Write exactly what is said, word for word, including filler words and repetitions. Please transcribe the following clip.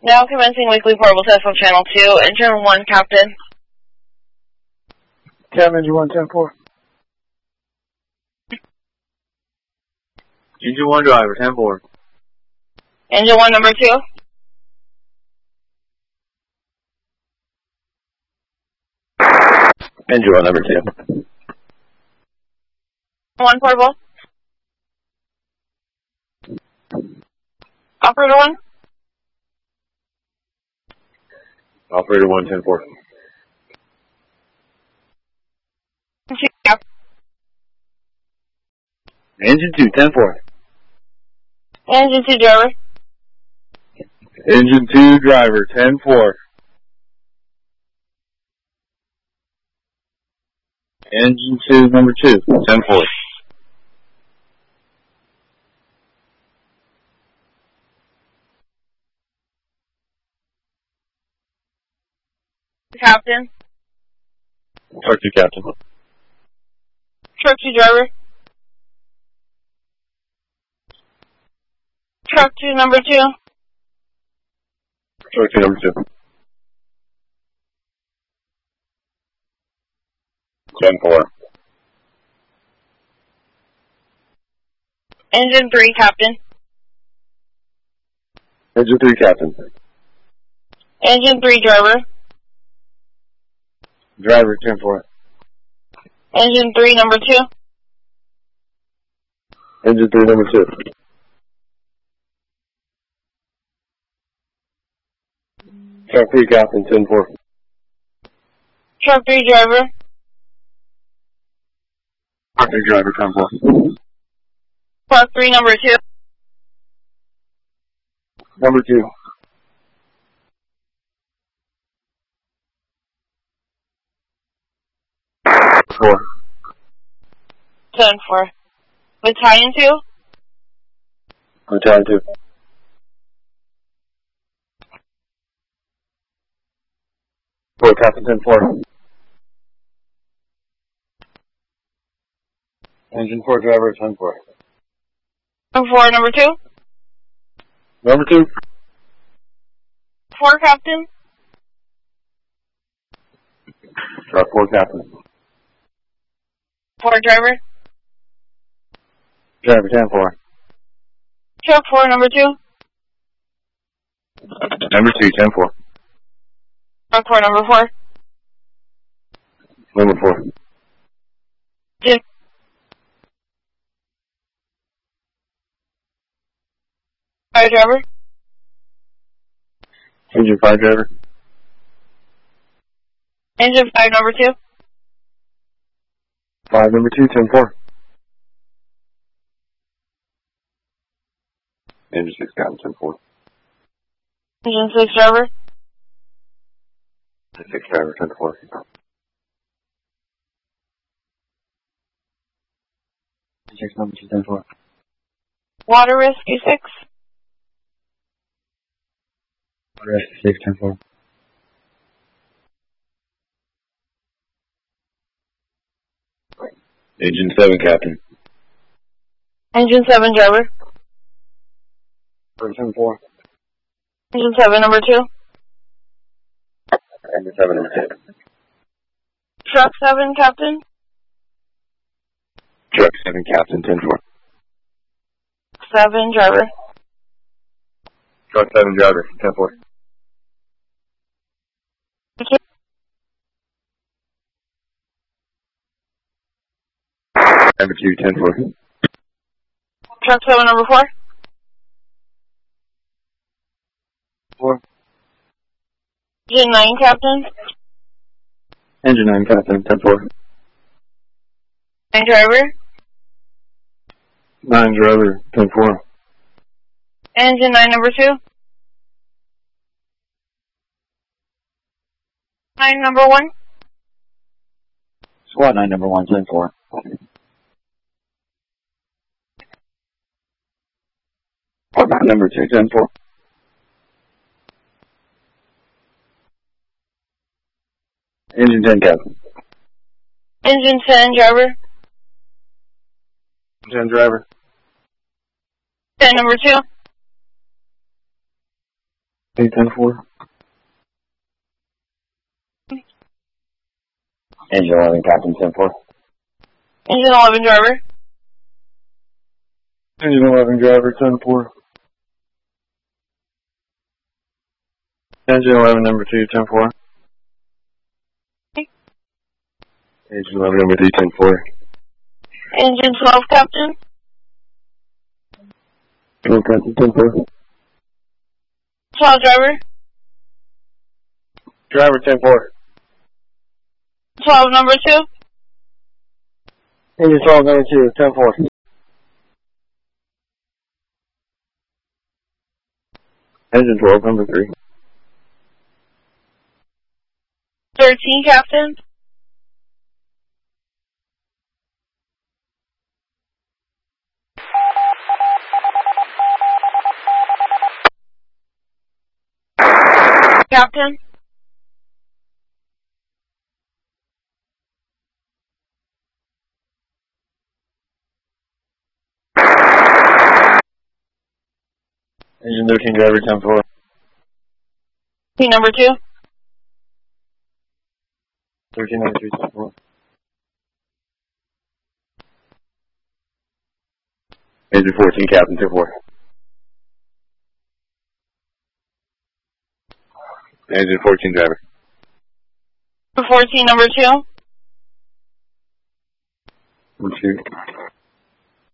Now commencing weekly portable test on channel two, engine one, Captain. Cam engine one, ten four. Engine one driver, ten four. Engine one, number two. Engine one, number two. One portable. Operator one. Operator one, ten four. Engine two, ten four. Engine two, driver. Engine two, driver, ten four. Engine two, number two, ten four. Captain. Truck two, Captain. Truck two, driver. Truck two, number two. Truck two, number two. ten four. Engine three, Captain. Engine three, Captain. Engine three, driver. Driver, ten four. Engine three, number two. Engine three, number two. Truck three, Captain, ten four. Truck three, driver. Truck three, driver, ten four. Truck three, number two. Number two. Four. ten four. Battalion two. Battalion two. Four, Captain, ten four. Engine four, driver, ten four. Number four, number two. Number two. Four, Captain. Truck four, Captain. Four, driver. Driver, ten four. Truck four, number two. Number two, ten four. Truck four, number four. Number four. Jim. Five, driver. Engine five, driver. Engine five, number two. Five, number two, ten four. Engine six, Captain, ten four. Engine six, driver. Six, driver, ten four. Six, number two, ten four. Water Rescue six. Water Rescue six, ten four. Engine seven, Captain. Engine seven, driver. ten four. Engine seven, number two. Engine seven, number two. Truck seven, Captain. Truck seven, Captain, ten four. Seven, driver. Truck seven, driver, ten four. Number two, ten four. Truck seven, number four. Four. Engine nine, Captain. Engine nine, Captain, ten four. Nine, driver. Nine, driver, ten four. Engine nine, number two. Nine, number one. SWAT nine, number one, ten four. SWAT nine, number two, ten four. Engine ten, Captain. Engine ten, driver. ten, driver. ten, number two. Two ten four. Engine eleven, Captain ten four. Engine eleven, driver. Engine eleven, driver ten four. Engine eleven, number two ten four. Engine eleven, number three ten four. Engine twelve, Captain. twelve, Captain ten four. twelve, driver. Driver ten four. twelve, number two. Engine twelve, number two ten four. Engine twelve, number three. thirteen, Captain. Captain. Engine thirteen, driver ten four. Team number two. thirteen, number three ten four. Engine fourteen, Captain ten four. Engine fourteen, driver. fourteen, number two. One two.